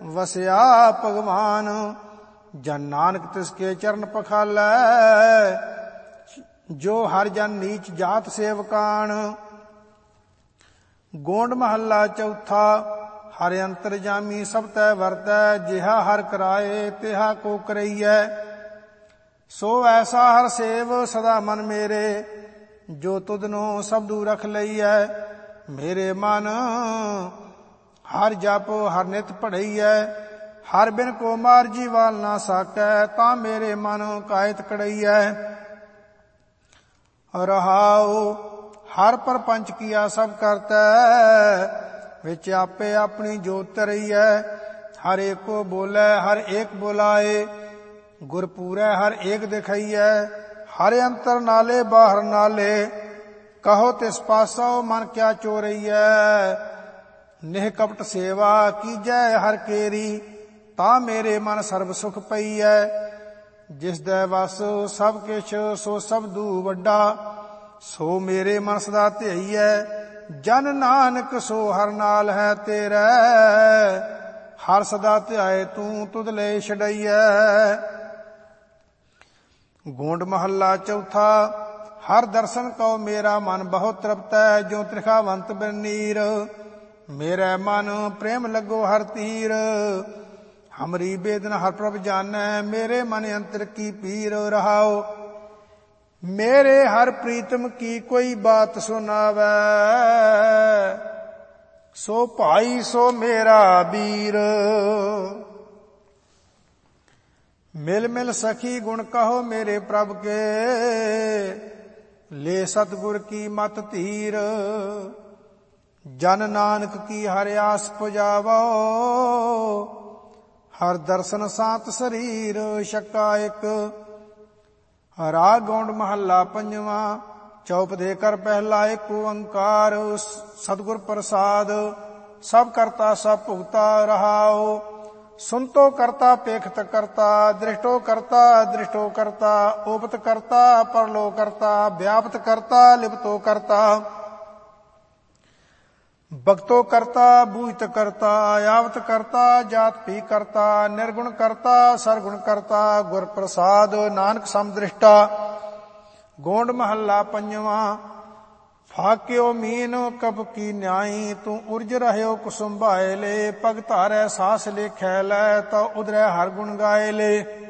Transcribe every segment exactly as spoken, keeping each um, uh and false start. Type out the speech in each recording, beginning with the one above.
वसया भगवान। जन नानक तिसके चरण पखालै, जो हर जन नीच जात सेवकान। गोंड महला चौथा। हर अंतर जामी सब तै वरतै, जिहा हर कराए तिहा को करैयै। सो ऐसा हर सेव सदा मन मेरे, जो तुधनो सबदू रख लईयै। मेरे मन हर जप हर नित पढ़ईयै, हर बिन को मार जीवाल ना साकै, ता मेरे मन कायत कड़ईयै। रहाओ हर परपंच किया सब करतै, विच आपे अपनी जोत तरईयै। हर एक को बोलै हर एक बुलाए, गुरपूरै हर एक दिखईयै। हर अंतर नाले बाहर नाले, कहो तिस पासो मन क्या चोरईयै। निह कपट सेवा कीजै हर केरी, ता मेरे मन सर्ब सुख पईयै। जिस दै वस सब किछ सो सबदू वड्डा, सो मेरे मन सदा ध्यईयै। जन नानक सो हर नाल है तेरै, हर सदा ध्याए तू तुध ले छड़ईयै। गोंड महला चौथा। हर दर्शन को मेरा मन बहुत तृप्तै, जो त्रिखावंत बिरनीर। मेरे मन प्रेम लगो हर तीर, हमरी बेदन हर प्रभ जानै। मेरे मन अंतर की पीर। रहाओ मेरे हर प्रीतम की कोई बात सुनावै, सो भाई सो मेरा वीर। मिल मिल सखी गुण कहो मेरे प्रभ के, ले सतगुर की मत धीर। जन नानक की हर आस पुजावो, हर दर्शन सात शरीर। शक्का एक। राग गौंड महला पंजवा। चौप देकर पहला एक ओंकार, सतगुर प्रसाद। सब करता सब भुगता। रहाओ सुनतो करता पेखत करता, दृष्टो करता दृष्टो करता। ओपत करता परलो करता, व्याप्त करता लिप्तो करता। भक्तो करता बूझत करता, यावत करता जात भी करता। निर्गुण करता सरगुण करता, गुर प्रसाद नानक समदृष्टा। गोंड महला पंजवा। फाक्यो मीन कब की न्याई, तू उर्ज रहयो कुसुम भाए ले। पग धारै सास लेखै लै, तो उधरै हर गुण गाए ले।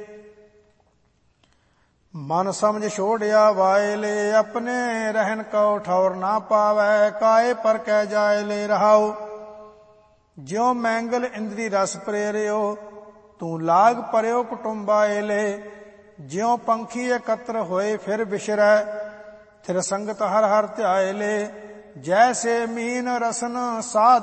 मन समझ छोड़िया वाए ले, अपने रहन को ठौर ना पावै। काए पर कह जाए ले। रहाओ ज्यो मैंगल इंद्री रस प्रेरियो, तू लाग परयो कुटुंबाए ले। ज्यो पंखी एकत्र होए फिर बिशरै, थिर संगत हर हर ध्याए ले। जैसे मीन रसन साध